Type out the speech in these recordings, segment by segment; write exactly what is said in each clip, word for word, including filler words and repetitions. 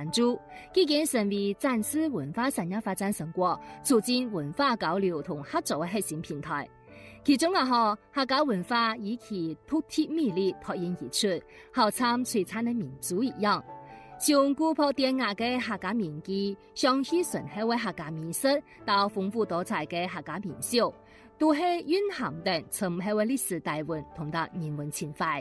关注，已經成為展示文化產業發展成果、促進文化交流同合作嘅核心平台。其中啊，嗬客家文化以其獨特魅力脫穎而出，好似璀璨嘅民族一樣。從古樸典雅嘅客家民記、詳細醇厚嘅客家美食，到豐富多彩嘅客家民俗，都係蘊含着深厚嘅歷史底蘊同埋人文情懷。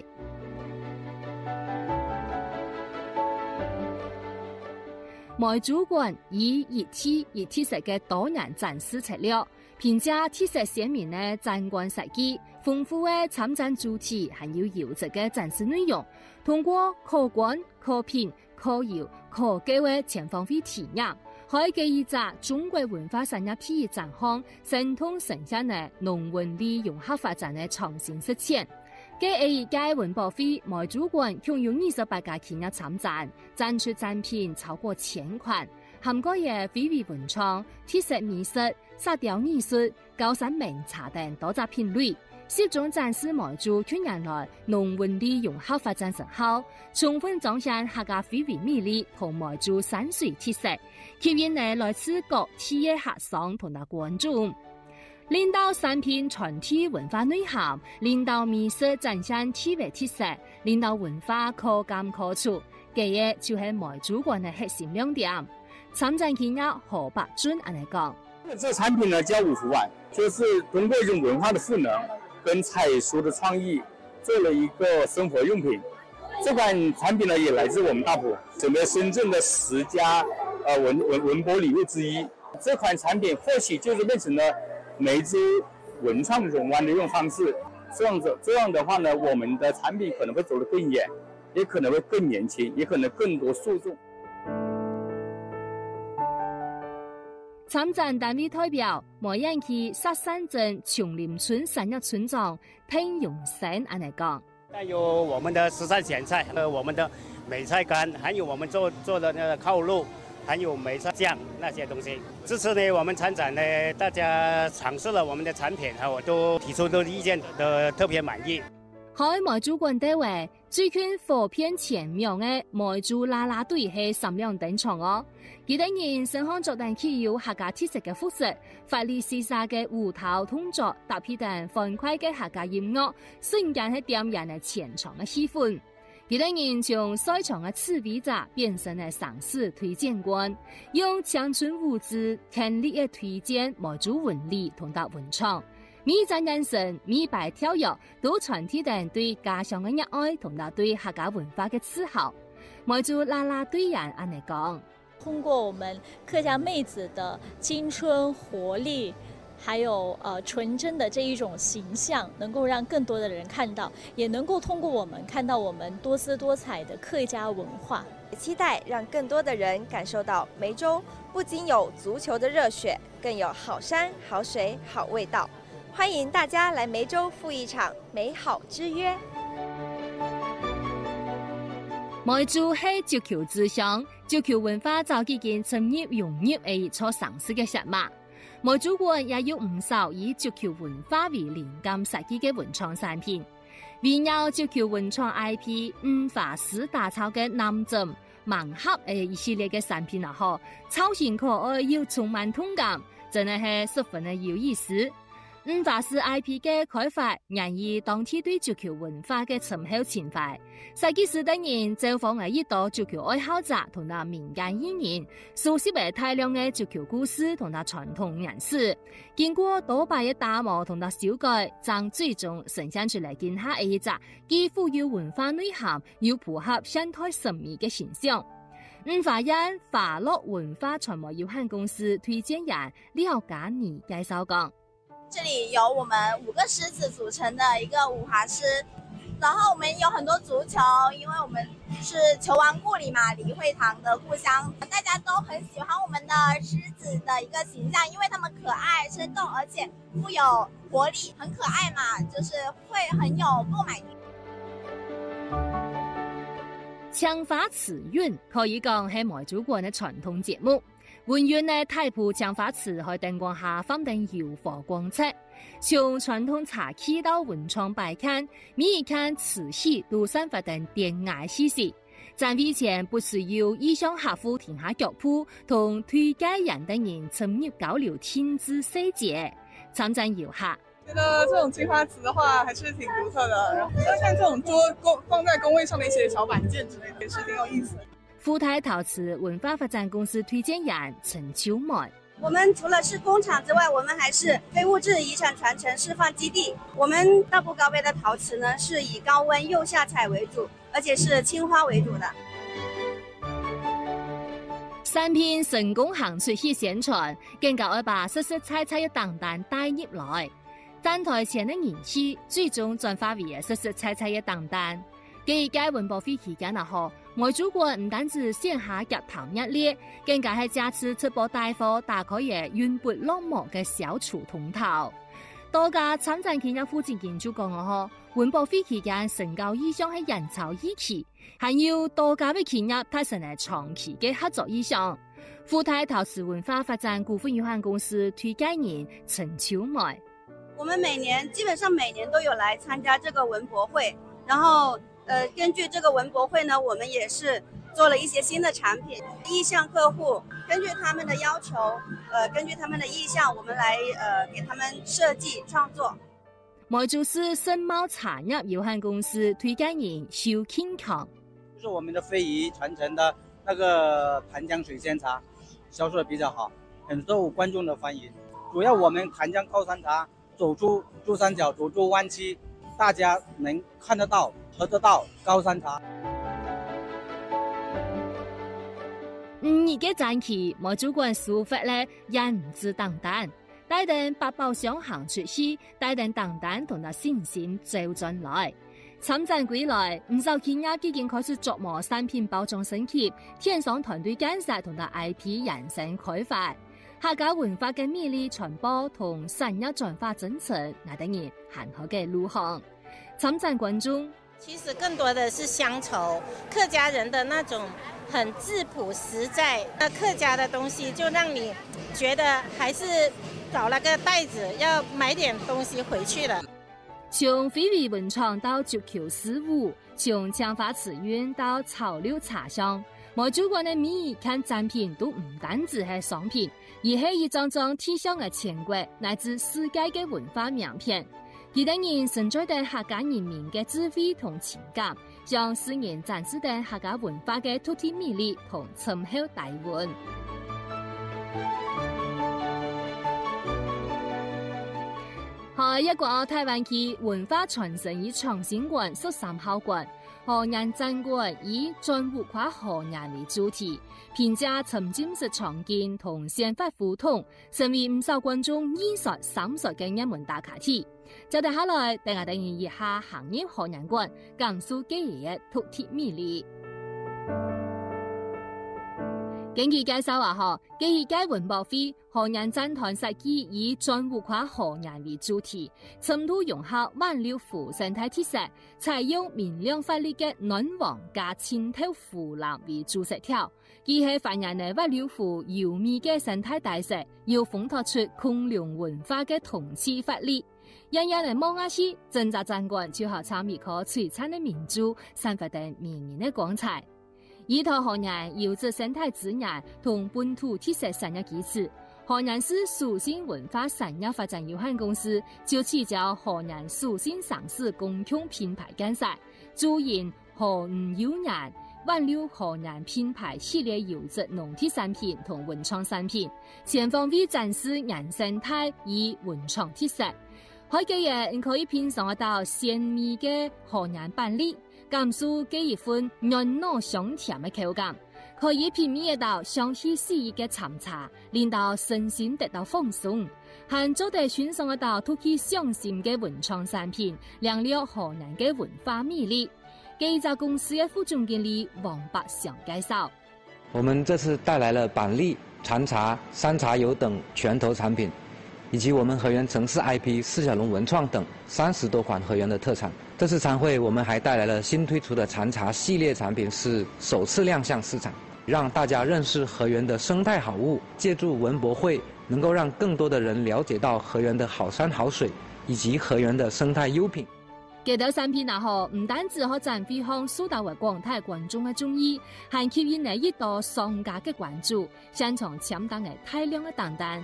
梅主館以一體一體式嘅多元展示策略，憑借特色鮮明嘅展館設計、豐富嘅參展主題，還有優質嘅展示內容，通過可觀、可品、可遊、可購嘅全方位體驗，可以給予一中國文化產業體育展項生動呈現嘅農文旅融合發展嘅創新實踐。嘅二屆文博會梅主館共有二十八家企業參展，展出展品超過千款，涵蓋嘅非遺文創、特色美食、沙雕藝術、高山名茶等多種品類，集中展示梅州近年來農文旅融合發展成效，充分彰顯客家非遺魅力同梅州山水特色，吸引嚟來自各地嘅客商同埋觀眾。領導產品傳遞文化內涵，領導美食展現地域特色，領導文化可感可觸，這個就係梅主館的核心亮點。參展企業何伯尊安尼講： 這產品呢叫五福碗，就是通過一種文化的賦能跟彩書的創意，做了一個生活用品。這款產品呢也來自我們大埔，整個深圳的十佳呃文文文博禮物之一。這款產品或許就是變成了梅州文創融灣的一種方式，這樣子這樣的話呢，我們的產品可能會走得更遠，也可能會更年輕，也可能更多受眾。 參展單位代表梅縣區沙山鎮瓊林村產業村長潘永生安尼講： 帶有我們的十三鹹菜和我們的梅菜乾，還有我們做做的那個烤肉，還有梅菜醬那些東西。這次呢，我們參展呢，大家嘗試了我們的產品，我都提出的意見都特別滿意。 喺梅主館地位最近火遍全面嘅梅州啦啦隊係三兩登場哦。幾多人身上着但具有客家特色嘅服飾，發力時尚嘅舞蹈動作，搭配等歡快嘅客家音樂，瞬間係點燃嘅全場嘅氣氛。幾多人從賽場嘅刺筆者變成了賞識推薦官，用青春舞姿強力嘅推薦梅州文理同埋文創。每一盞眼神、每一擺跳躍，都傳遞人對家鄉嘅熱愛同埋對客家文化嘅自豪。梅州啦啦隊人安尼講： 通過我們客家妹子的青春活力，還有呃純真的這一種形象，能夠讓更多的人看到，也能夠通過我們看到我們多姿多彩的客家文化。 期待讓更多的人感受到梅州不僅有足球的熱血，更有好山好水好味道。歡迎大家來梅州赴一場美好之約。 梅州係足球之鄉，足球文化早已經深入融入嘅一座城市嘅血脈。梅主館也有唔少以足球文化為靈感設計嘅文創產品，圍繞足球文創 I P 五華師打造嘅南鎮盲盒誒一系列嘅產品啊，嗬，超型可愛又充滿痛感，真係係十分嘅有意思。五華師 I P 嘅開發，源於當地對足球文化嘅深厚情懷。設計師等人走訪係一道足球愛好者同埋民間藝人，熟悉咗大量嘅足球故事同埋傳統人士。經過多擺嘅打磨同埋修改，將最終呈現出嚟見下一隻既富有文化內涵又符合現代審美嘅形象。五華人華樂文化傳媒有限公司推薦人廖家妮介紹講。 這裡有我們五個獅子組成的一個五華獅，然後我們有很多足球，因為我們是球王故里嘛，李惠堂的故鄉，大家都很喜歡我們的獅子的一個形象，因為他們可愛、生動，而且富有活力，很可愛嘛，就是會很有購買力。 槍法詞韻可以講係梅主館的傳統節目。文苑呢太浦槍法詞喺燈光下放燈耀火光彩，從傳統茶器到文創擺攤，每一間瓷器都散發等典雅氣息。 展位前不是由意向客户停下腳步，同推介人等人深入交流添置細節，參展遊客。 觉得这种青花瓷的话还是挺独特的，然后像这种桌工放在工位上的一些小板件之类的，也是挺有意思的。 富泰陶瓷文化发展公司推荐人陈秋梅。 我们除了是工厂之外，我们还是非物质遗产传承示范基地。我们大埔高碑的陶瓷呢，是以高温釉下彩为主，而且是青花为主的。 產品成功行出去宣傳，更加會把實實在在嘅檔單帶入來。站台前嘅人氣最終轉化為實實在在嘅檔單。繼屆文博會期間啊，嗬，外主國唔單止線下入談熱烈，更加係這次直播帶貨打開嘅雲撥落幕嘅小廚通頭。多家參展企業負責研究講啊，嗬，文博會期間成交意向係人潮依期，還有多家嘅企業達成了長期嘅合作意向。富泰陶瓷文化發展股份有限公司推介人陳秋梅。 我們每年基本上每年都有來參加這個文博會，然後呃根據這個文博會呢，我們也是做了一些新的產品，意向客戶根據他們的要求，呃根據他們的意向，我們來呃給他們設計創作。 梅州市盛茂茶業有限公司推介人蕭慶強。 就是我們的非遺傳承的那個盤江水仙茶，銷售得比較好，很受觀眾的歡迎。主要我們盤江高山茶走出珠三角，走出灣區，大家能看得到、喝得到高山茶。 五月嘅展期，梅州縣書法咧人字檔單，帶定八寶箱行出去，帶定檔單同埋信心走進來。參展歸來，唔少企業已經開始琢磨產品包裝升級、電商團隊建設同埋 I P 人生開發。客家文化嘅魅力傳播同產業轉化增程，那等於很好嘅路向。參展觀眾其實更多的是鄉愁，客家人的那種很質樸實在。那客家的東西就讓你覺得還是找了個袋子，要買點東西回去了。 從非遺文創到足球事務，從強化瓷韻到潮流茶香，梅州縣嘅每一件展品都唔單止係商品，而係一張張體現嘅全國乃至世界嘅文化名片。佢等人承載咗客家人民嘅智慧同情感，將世人展示咗客家文化嘅獨特魅力同深厚底蘊。喺一個台灣區文化傳承與創新館十三號館，河南展館以進活化河南為主題，評價沉浸式場景同憲法互通，成為唔少觀眾二十三十嘅一門打卡題。就接下來，等我哋一下行入河南館，感受佢嘅獨特魅力。根據介紹話，嗬，基屆文博會河南展團設計以進活化河南為主題，深度融合萬流湖生態特色，採用明亮發力嘅暖黃加清透湖藍為主色調，佢係反映嘅萬流湖優美嘅生態特色，要烘托出孔梁文化嘅同氣發力。人人嚟望下去，整個展館就好參與可璀璨嘅明珠，散發得迷人嘅光彩。依託河南優質生態資源同本土特色產業基礎，河南市蘇信文化產業發展有限公司就起咗河南蘇信上市共享品牌建設，主營河吳有顏、萬流河南品牌系列優質農特產品同文創產品，全方位展示原生態與文創特色。海嘅嘢你可以品嘗到鮮美嘅河南板栗，感受這一份軟糯香甜嘅口感，可以品味到香氣四溢嘅茶茶，令到身心得到放鬆，還做得欣賞到突起上心嘅文創產品，亮了河南嘅文化魅力。這家公司嘅副總經理王百祥介紹， 我們這次帶來了板栗、禪茶、山茶油等拳頭產品，以及我們河源城市 I P 四小龍文創等三十多款河源的特產。這次餐會我們還帶來了新推出的禪茶系列產品，是首次亮相市場，讓大家認識河源的生態好物。借助文博會，能夠讓更多的人了解到河源的好山好水，以及河源的生態優品。 這道產品啊，嗬，唔單止可賺回響蘇大為廣大觀眾嘅中意，還吸引嚟一道商家嘅關注，現場簽單嘅大量嘅訂單。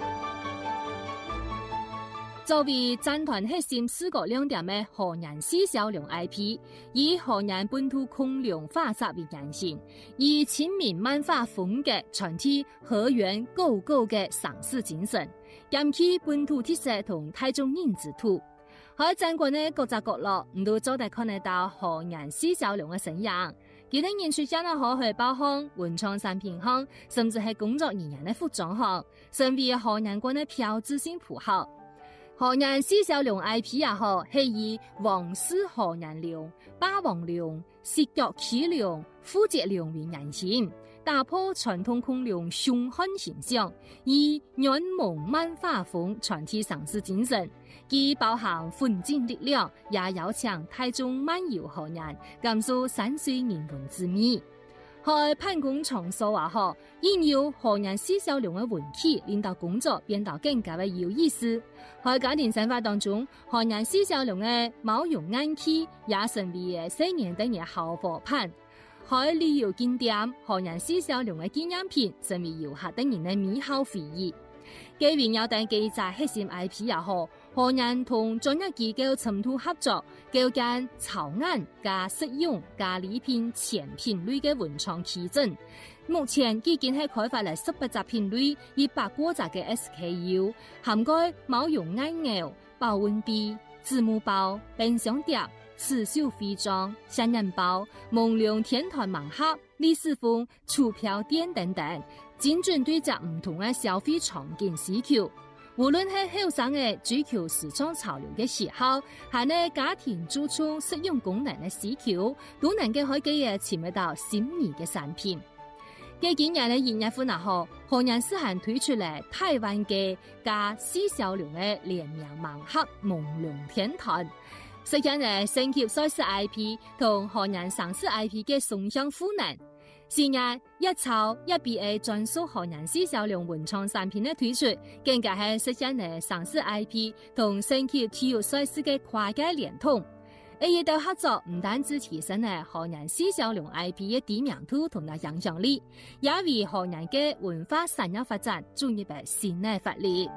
作為戰團核心視覺亮點嘅河南四小龍 I P， 以河南本土空靈畫冊為原型，以親民漫畫風格傳遞河源高高嘅城市精神，兼具本土特色同大眾認知度。喺戰國嘅各個角落，唔都早地看得到河南四小龍嘅身影。其他演出家呢，可去包行、文創產品行，甚至係工作人員嘅服裝行，成為河南國嘅標誌性符號。河南四小龍 I P 也好，係以王氏河南龍、霸王龍、舌腳齒龍、虎節龍為原型，打破傳統空龍凶悍形象，以軟萌漫畫風傳遞城市精神，既包含奮進力量，也要強大眾漫遊河南，感受山水人文之美。喺辦公場所話好，應有河南四小龍嘅運氣，令到工作變得更加嘅有意思。喺家庭生活當中，河南四小龍嘅毛絨暗器也成為四年等嘅好伙伴。喺旅遊景點，河南四小龍嘅紀念品成為遊客等人嘅美好回憶。既然有等記載核心 I P 也好，河南同專業機構深度合作，構建草案加實用加禮品全品類嘅文創基準。目前已經係開發了十八隻品類，一百多隻嘅 S K U， 涵蓋毛絨眼鉤、保溫杯、字幕包、冰箱碟、刺繡徽章、香煙包、夢龍天團盲盒、李斯風、儲票墊等等，精準對接唔同嘅消費場景需求。無論係後生嘅追求時裝潮流嘅喜好，還係家庭注重實用功能嘅需求，都能夠可以潛入到心儀嘅產品。嘅今年嘅營業款啊，好，河南市還推出嚟台灣嘅加四小龍嘅聯名盲盒夢龍天團，實現咗升級賽事 I P 同河南省市 I P 嘅雙向賦能。是日一抄一 B A 專屬河南四小龍文創產品嘅推出，更加係實現咗省市 I P 同升級體育賽事嘅跨界聯通。而呢度合作唔單止提升咗河南四小龍 I P 嘅知名度同埋影響力，也為河南嘅文化產業發展注入咗新嘅活力。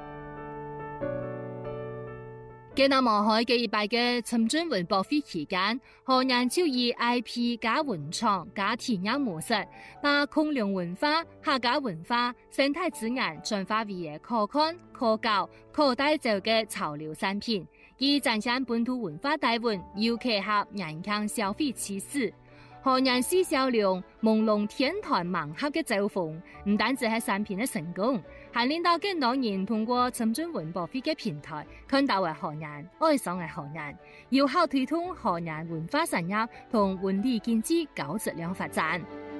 喺那望海嘅一百嘅深圳文博會期間，河南就以 I P 加文創加體驗模式，把空靈文化、客家文化、生態資源轉化為可看、可教、可帶走嘅潮流產品，以展現本土文化底蘊，又結合人強消費趨勢。河南四小龍夢龍天團盲盒嘅走紅，唔單止係產品嘅成功，還令到更多人通過深圳文博會嘅平台，看到嘅河南，愛上嘅河南，有效推動河南文化產業同本地經濟高質量發展。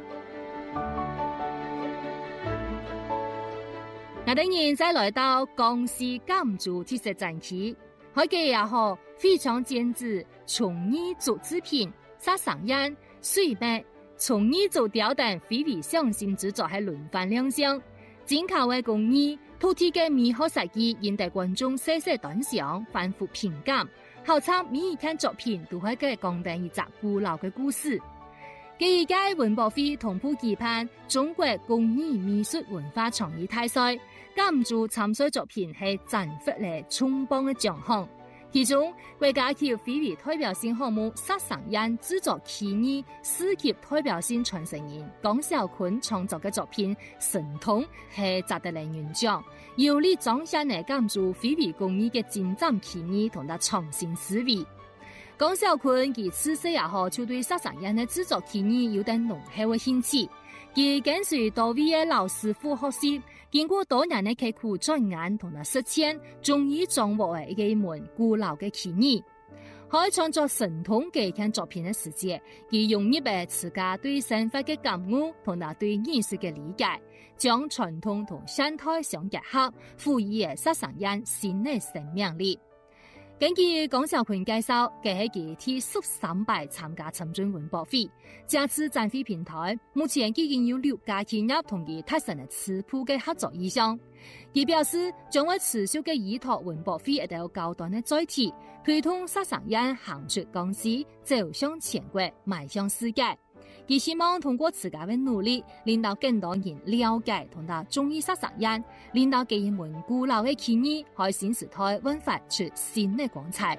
我等人再來到江西贛州特色展區，海記也好，非常精緻，從藝竹製品、沙上煙、水墨、從藝竹雕等非常上新之作係輪番亮相。精巧嘅工藝、土地嘅美好設計，引得觀眾細細端詳，反覆評鑑。好彩每一件作品都係嘅講定一則古老嘅故事。第二屆文博會同步舉辦中國工藝美術文化創意大賽，贛州參賽作品係斬獲了重磅嘅獎項。其中，國家級非遺代表性項目沙上煙製作企業四級代表性傳承人江小坤創作嘅作品《神通》係值得嚟nhận獎，有力彰顯嚟贛州非遺工藝嘅精湛企業同埋創新思維。江小坤佢自細也好，就對沙上煙嘅製作企業有點濃厚嘅興趣，佢跟隨多位嘅老師傅學習。經過多年的刻苦鑽研同埋實踐，終於掌握了一門古老的技藝。喺創作神通嘅一件作品嘅時節，佢融入了自家對生活嘅感悟同埋對藝術嘅理解，將傳統同現代相結合，賦予了沙上煙新的生命力。根據江小坤介紹，佢係佢替十三擺參加深圳文博會，這次展會平台目前已經有六家企業同佢達成了初步嘅合作意向。佢表示將會持續嘅依託文博會一道高端嘅載體， 推動殺生宴行出江西，走向全國，邁向世界。佢希望通過自家的努力，令到更多人了解同埋中意殺生宴，令到佢們古老的記憶喺新時代煥發出新的光彩。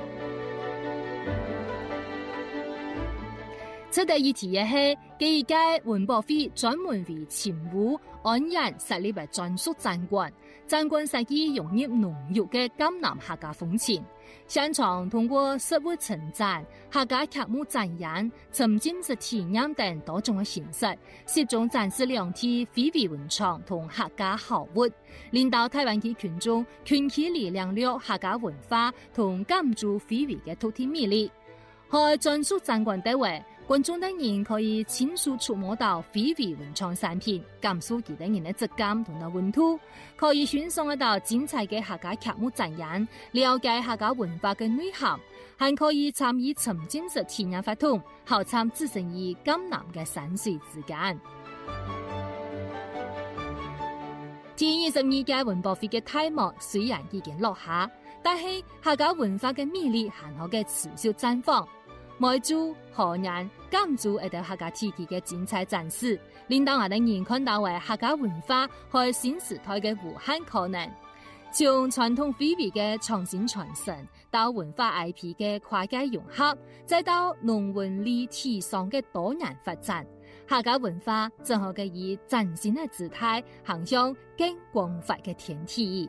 值得一提嘅係，第一屆文博會專門為勤務安然設立嘅專屬展館，展館設計融入濃郁嘅江南客家風情，現場通過實物陳展、客家劇目展演、沉浸式體驗等多種嘅形式，集中展示兩地非遺文創同客家好物，令到台灣嘅群眾群起嚟領略客家文化同感受非遺嘅獨特魅力。喺專屬展館地位，觀眾等人可以親手觸摸到非遺文創產品，感受佢等人的質感同埋溫度，可以欣賞得到精彩嘅客家劇目展演，了解客家文化嘅內涵，還可以參與沉浸式體驗活動，好參置身於江南嘅山水之間。第二十二屆文博會嘅開幕雖然已經落下，但係客家文化嘅魅力還可嘅持續綻放。梅州、河南、甘州一啲客家地區嘅精彩展示，令到我哋人看到嘅客家文化和新時代嘅無限可能。從傳統非遺嘅創新傳承，到文化 I P 嘅跨界融合，再到農文理體上嘅多元發展，客家文化正好嘅以嶄新嘅姿態，行向更廣闊嘅天地。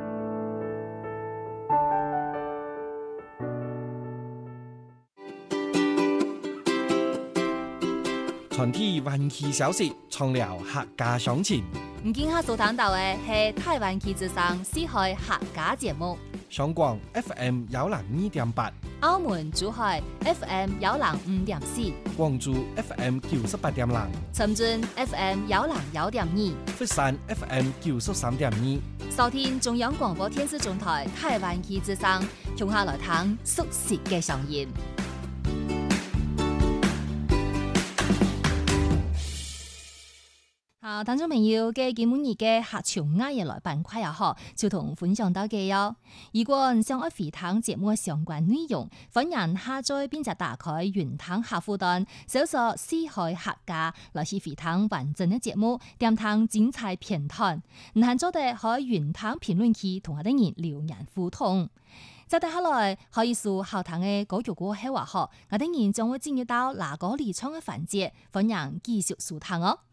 傳遞灣區消息，暢聊客家鄉情。 唔見下所聽到嘅係台灣區之聲四海客家節目。 香港 F M 幺零二點八， 澳門珠海 F M 幺零五點四， 廣州 F M 九十八點零， 深圳 F M 幺零幺點二， 佛山 F M 九十三點二。 收聽中央廣播電視總台台灣區之聲，從下來聽熟悉嘅聲音。好，聽眾朋友嘅今日嘅客家話嘅來板塊啊，嗬，就同分享到嘅喲。如果你想愛回聽節目嘅相關內容，歡迎下載並且打開雲聽客戶端，搜索四海客家來去回聽完整嘅節目，點聽精彩片段。唔限咗地可以雲聽評論區同我哋人留言互動。再接下來可以สู่後堂嘅歌曲歌嘅話，嗬，我哋人將會進入到哪個離場嘅環節，歡迎繼續收聽哦。